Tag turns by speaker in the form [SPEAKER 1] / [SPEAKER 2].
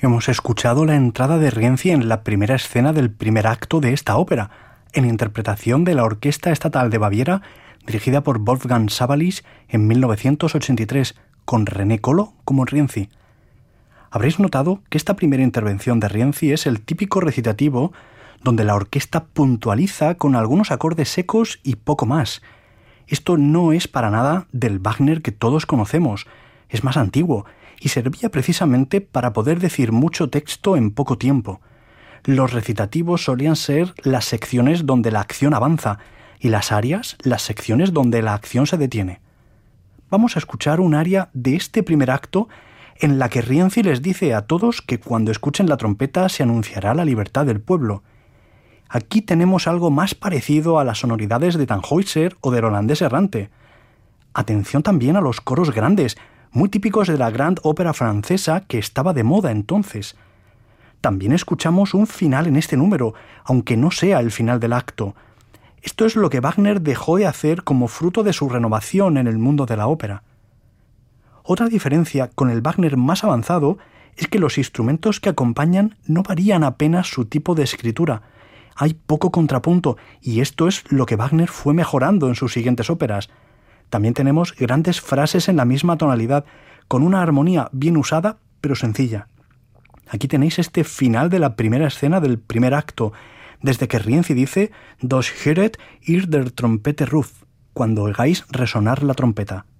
[SPEAKER 1] Hemos escuchado la entrada de Rienzi en la primera escena del primer acto de esta ópera, en interpretación de la Orquesta Estatal de Baviera, dirigida por Wolfgang Savalis en 1983, con René Colo como Rienzi. Habréis notado que esta primera intervención de Rienzi es el típico recitativo donde la orquesta puntualiza con algunos acordes secos y poco más. Esto no es para nada del Wagner que todos conocemos, es más antiguo y servía precisamente para poder decir mucho texto en poco tiempo. Los recitativos solían ser las secciones donde la acción avanza y las arias las secciones donde la acción se detiene. Vamos a escuchar un aria de este primer acto en la que Rienzi les dice a todos que cuando escuchen la trompeta se anunciará la libertad del pueblo. Aquí tenemos algo más parecido a las sonoridades de Tannhäuser o del Holandés errante. Atención también a los coros grandes, muy típicos de la Grande Ópera francesa que estaba de moda entonces. También escuchamos un final en este número, aunque no sea el final del acto. Esto es lo que Wagner dejó de hacer como fruto de su renovación en el mundo de la ópera. Otra diferencia con el Wagner más avanzado es que los instrumentos que acompañan no varían apenas su tipo de escritura. Hay poco contrapunto y esto es lo que Wagner fue mejorando en sus siguientes óperas. También tenemos grandes frases en la misma tonalidad, con una armonía bien usada pero sencilla. Aquí tenéis este final de la primera escena del primer acto, desde que Rienzi dice «Das höret ihr der Trompete Ruf», cuando oigáis resonar la trompeta.